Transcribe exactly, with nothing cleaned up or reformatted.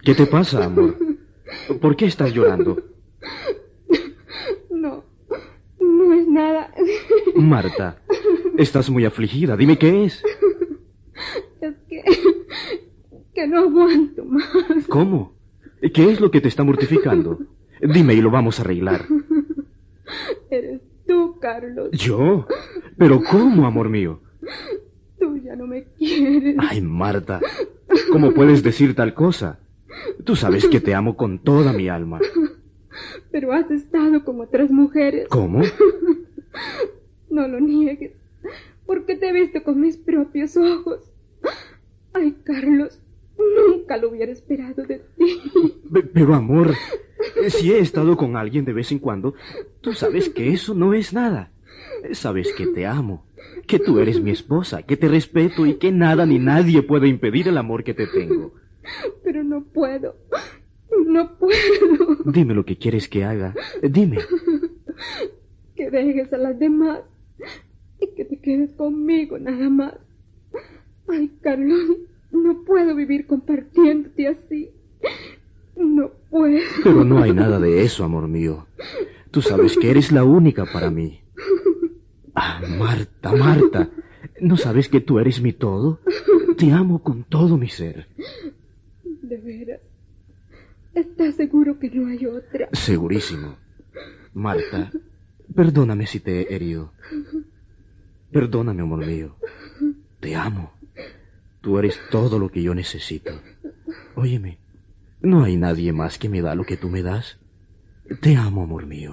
¿Qué te pasa, amor? ¿Por qué estás llorando? No, no es nada. Marta, estás muy afligida. Dime qué es. Es que... que no aguanto más. ¿Cómo? ¿Qué es lo que te está mortificando? Dime y lo vamos a arreglar. Eres tú, Carlos. ¿Yo? ¿Pero cómo, amor mío? Tú ya no me quieres. Ay, Marta, ¿cómo puedes decir tal cosa? Tú sabes que te amo con toda mi alma. Pero has estado con otras mujeres. ¿Cómo? No lo niegues, porque te he visto con mis propios ojos. Ay, Carlos, nunca lo hubiera esperado de ti. Pero, amor, si he estado con alguien de vez en cuando, tú sabes que eso no es nada. Sabes que te amo, que tú eres mi esposa, que te respeto y que nada ni nadie puede impedir el amor que te tengo. Pero no puedo, no puedo. Dime lo que quieres que haga, dime. Que dejes a las demás y que te quedes conmigo nada más. Ay, Carlos, no puedo vivir compartiéndote así. No puedo. Pero no hay nada de eso, amor mío. Tú sabes que eres la única para mí. Ah, Marta, Marta, ¿no sabes que tú eres mi todo? Te amo con todo mi ser. ¿De veras? ¿Estás seguro que no hay otra? Segurísimo. Marta, perdóname si te he herido. Perdóname, amor mío. Te amo. Tú eres todo lo que yo necesito. Óyeme, no hay nadie más que me da lo que tú me das. Te amo, amor mío.